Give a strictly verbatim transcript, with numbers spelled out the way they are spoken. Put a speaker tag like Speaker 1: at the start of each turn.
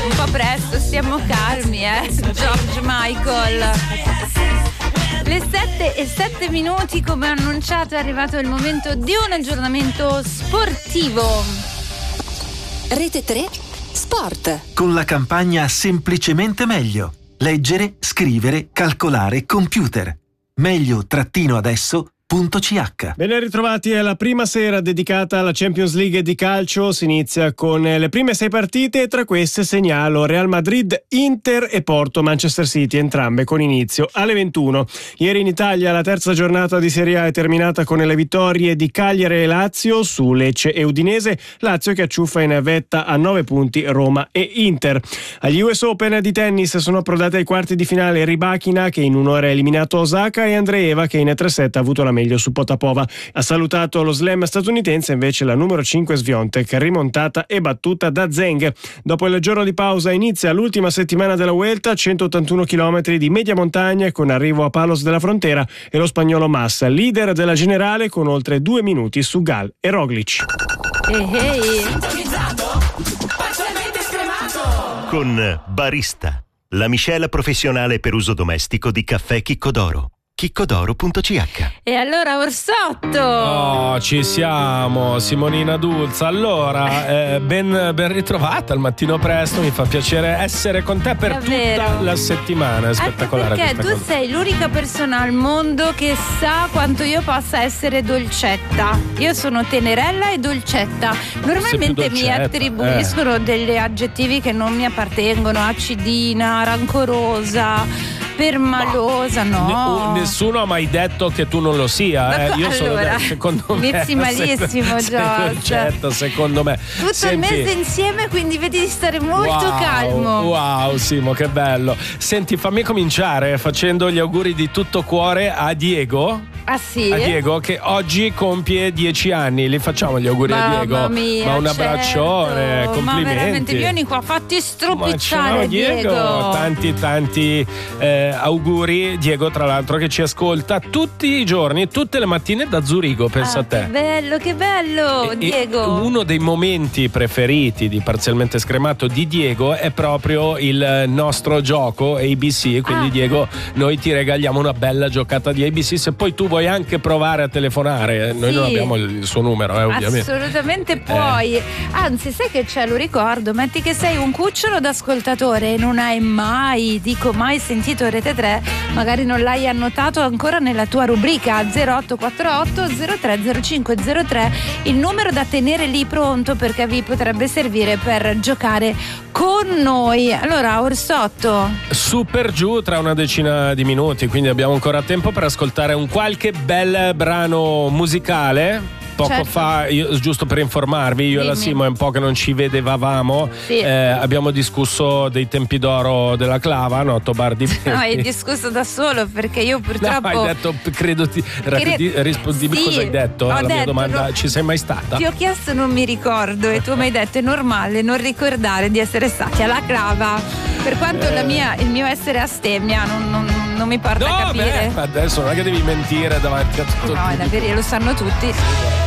Speaker 1: un po' presto, stiamo calmi, eh. George Michael. Le sette e sette minuti, come annunciato, è arrivato il momento di un aggiornamento sportivo.
Speaker 2: Rete tre Sport.
Speaker 3: Con la campagna Semplicemente meglio. Leggere, scrivere, calcolare, computer. Meglio trattino adesso punto c h.
Speaker 4: Ben ritrovati, è la prima sera dedicata alla Champions League di calcio. Si inizia con le prime sei partite e tra queste segnalo Real Madrid, Inter e Porto Manchester City, entrambe con inizio alle ventuno. Ieri in Italia la terza giornata di Serie A è terminata con le vittorie di Cagliari e Lazio su Lecce e Udinese. Lazio che acciuffa in vetta a nove punti Roma e Inter. Agli U S Open di tennis sono approdate ai quarti di finale Rybakina, che in un'ora ha eliminato Osaka, e Andreeva, che in tre set ha avuto la meglio su Potapova. Ha salutato lo slam statunitense invece la numero cinque Swiatek, rimontata e battuta da Zheng. Dopo il giorno di pausa inizia l'ultima settimana della Vuelta, centottantuno chilometri di media montagna con arrivo a Palos della Frontera, e lo spagnolo Massa, leader della generale con oltre due minuti su Gal e Roglic.
Speaker 1: Ehi hey.
Speaker 5: Con Barista, la miscela professionale per uso domestico di caffè Chicco d'Oro. chicco d'oro punto c h.
Speaker 1: E allora Orsotto,
Speaker 6: oh, ci siamo, Simonina Dulza. Allora eh, ben, ben ritrovata al mattino presto, mi fa piacere essere con te per
Speaker 1: davvero
Speaker 6: tutta la settimana. È spettacolare,
Speaker 1: perché tu
Speaker 6: cosa.
Speaker 1: sei l'unica persona al mondo che sa quanto io possa essere dolcetta. Io sono tenerella e dolcetta. Normalmente mi attribuiscono eh. degli aggettivi che non mi appartengono: acidina, rancorosa, permalosa. No,
Speaker 6: ne, nessuno ha mai detto che tu non lo sia, eh. Io sono
Speaker 1: allora,
Speaker 6: secondo me
Speaker 1: inizi malissimo, Giorgio.
Speaker 6: Certo, secondo me
Speaker 1: tutto
Speaker 6: Senti,
Speaker 1: il mese insieme, quindi vedi di stare molto
Speaker 6: wow,
Speaker 1: calmo.
Speaker 6: Wow, Simo, che bello. Senti, fammi cominciare facendo gli auguri di tutto cuore a Diego.
Speaker 1: Ah sì?
Speaker 6: A Diego, che oggi compie dieci anni. Li facciamo gli auguri
Speaker 1: Mamma
Speaker 6: a Diego.
Speaker 1: mia,
Speaker 6: ma un abbraccione,
Speaker 1: certo.
Speaker 6: complimenti.
Speaker 1: Ma veramente, vieni qua, fatti stropicciare,
Speaker 6: ciao, Diego.
Speaker 1: Diego.
Speaker 6: Tanti tanti eh, auguri. Diego, tra l'altro, che ci ascolta tutti i giorni, tutte le mattine da Zurigo, pensa
Speaker 1: ah,
Speaker 6: a te.
Speaker 1: Che bello, che bello,
Speaker 6: e,
Speaker 1: Diego.
Speaker 6: E uno dei momenti preferiti di Parzialmente Scremato di Diego è proprio il nostro gioco A B C. Quindi
Speaker 1: ah.
Speaker 6: Diego, noi ti regaliamo una bella giocata di A B C. Se poi tu vuoi anche provare a telefonare, noi
Speaker 1: sì.
Speaker 6: non abbiamo il suo numero, eh, ovviamente.
Speaker 1: Assolutamente puoi. Eh. Anzi, sai che c'è, lo ricordo, metti che sei un cucciolo d'ascoltatore e non hai mai, dico mai sentito Rete tre, magari non l'hai annotato ancora nella tua rubrica. Zero otto quattro otto zero tre zero cinque zero tre, il numero da tenere lì pronto, perché vi potrebbe servire per giocare con noi. Allora, Orsotto,
Speaker 6: su per giù tra una decina di minuti, quindi abbiamo ancora tempo per ascoltare un qualche bel brano musicale. Poco
Speaker 1: certo.
Speaker 6: fa, io, giusto per informarvi, io
Speaker 1: Dimmi.
Speaker 6: e la Simo è un po' che non ci vedevamo,
Speaker 1: sì.
Speaker 6: eh, abbiamo discusso dei tempi d'oro della clava, no? Tobar di
Speaker 1: no, hai discusso da solo, perché io purtroppo
Speaker 6: no, hai detto, credo ti Cre... rispondimi sì, cosa hai detto alla
Speaker 1: detto,
Speaker 6: mia domanda,
Speaker 1: no,
Speaker 6: ci sei mai stata?
Speaker 1: Ti ho chiesto, non mi ricordo, e tu mi hai detto è normale non ricordare di essere stati alla clava, per quanto
Speaker 6: eh.
Speaker 1: la mia, il mio essere astemia non, non, non mi porta
Speaker 6: no,
Speaker 1: a capire.
Speaker 6: Beh, adesso non è che devi mentire davanti a tutto.
Speaker 1: No, è davvero, lo sanno tutti.